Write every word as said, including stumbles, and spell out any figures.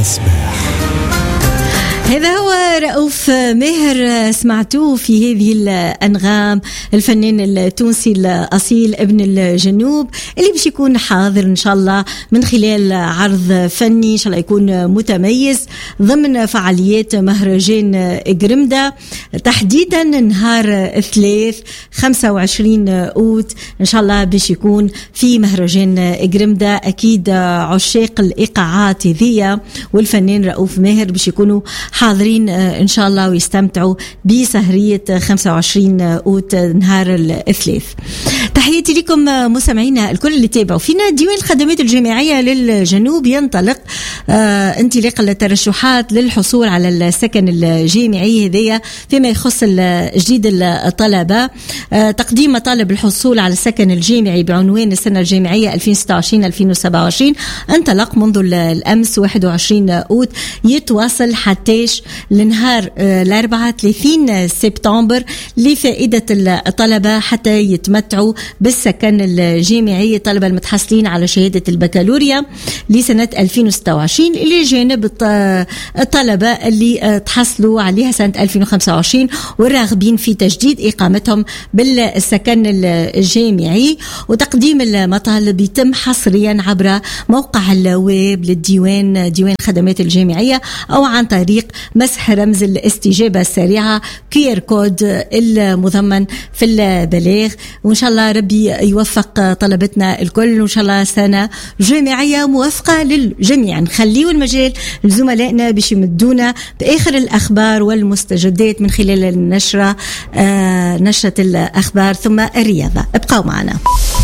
الصباح. هذا هو رؤوف ماهر، سمعتوه في هذه الأنغام، الفنان التونسي الأصيل ابن الجنوب، اللي باش يكون حاضر إن شاء الله من خلال عرض فني إن شاء الله يكون متميز ضمن فعاليات مهرجان قرمدة، تحديدا نهار الثلاث خمسة وعشرين أوت إن شاء الله باش يكون في مهرجان قرمدة. أكيد عشاق الإيقاعات ذي والفنان رؤوف ماهر باش يكونوا حاضرين إن شاء الله ويستمتعوا بسهرية خمسة وعشرين أوت نهار الثلاث. تحياتي لكم مستمعينا الكل اللي تابعوا فينا. ديوان الخدمات الجامعية للجنوب ينطلق آه انطلاق الترشحات للحصول على السكن الجامعي هذيا فيما يخص جديد الطلبة. آه تقديم مطالب الحصول على السكن الجامعي بعنوان السنة الجامعية ألفين وستة وعشرين ألفين وسبعة وعشرين انطلق منذ الأمس واحد وعشرين أوت، يتواصل حتى لنهار الأربعاء ثلاثين سبتمبر لفائدة الطلبة حتى يتمتعوا بالسكن الجامعي. الطلبة المتحصلين على شهادة البكالوريا لسنة ألفين وستة وعشرين إلى جانب الطلبة اللي تحصلوا عليها سنة ألفين وخمسة وعشرين والراغبين في تجديد إقامتهم بالسكن الجامعي. وتقديم المطالب يتم حصريا عبر موقع الويب للديوان، ديوان الخدمات الجامعية، أو عن طريق مسح رمز الاستجابة السريعة كير كود المضمن في البلاغ. وإن شاء الله ربي يوفق طلبتنا الكل، وإن شاء الله سنة جامعية موافقة للجميع. نخليه المجال لزملائنا باش يمدونا بآخر الأخبار والمستجدات من خلال النشرة آه نشرة الأخبار ثم الرياضة. ابقوا معنا.